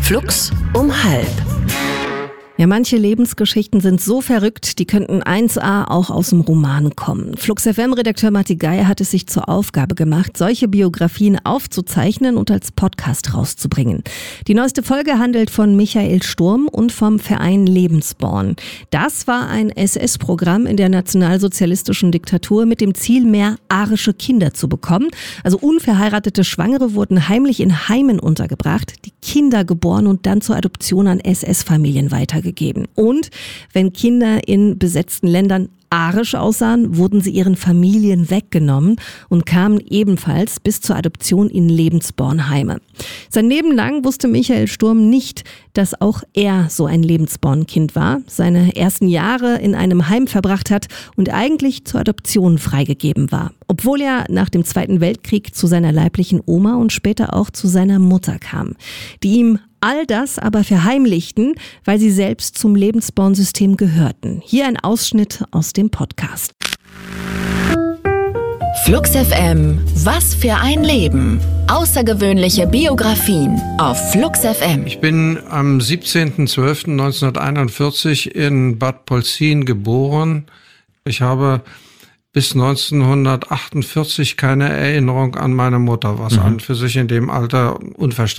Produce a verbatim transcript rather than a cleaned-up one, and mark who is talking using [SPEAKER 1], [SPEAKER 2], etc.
[SPEAKER 1] Flux um halb.
[SPEAKER 2] Ja, manche Lebensgeschichten sind so verrückt, die könnten eins a auch aus dem Roman kommen. Flux F M-Redakteur Matti Geier hat es sich zur Aufgabe gemacht, solche Biografien aufzuzeichnen und als Podcast rauszubringen. Die neueste Folge handelt von Michael Sturm und vom Verein Lebensborn. Das war ein S S-Programm in der nationalsozialistischen Diktatur mit dem Ziel, mehr arische Kinder zu bekommen. Also unverheiratete Schwangere wurden heimlich in Heimen untergebracht, die Kinder geboren und dann zur Adoption an S S-Familien weitergegeben. Und wenn Kinder in besetzten Ländern arisch aussahen, wurden sie ihren Familien weggenommen und kamen ebenfalls bis zur Adoption in Lebensbornheime. Sein Leben lang wusste Michael Sturm nicht, dass auch er so ein Lebensbornkind war, seine ersten Jahre in einem Heim verbracht hat und eigentlich zur Adoption freigegeben war. Obwohl er nach dem Zweiten Weltkrieg zu seiner leiblichen Oma und später auch zu seiner Mutter kam, die ihm all das aber verheimlichten, weil sie selbst zum Lebensborn-System gehörten. Hier ein Ausschnitt aus dem Podcast.
[SPEAKER 1] Flux F M, was für ein Leben. Außergewöhnliche Biografien auf Flux F M.
[SPEAKER 3] Ich bin am siebzehnten zwölften neunzehnhunderteinundvierzig in Bad Polzin geboren. Ich habe bis neunzehnhundertachtundvierzig keine Erinnerung an meine Mutter, was mhm. an für sich in dem Alter unverständlich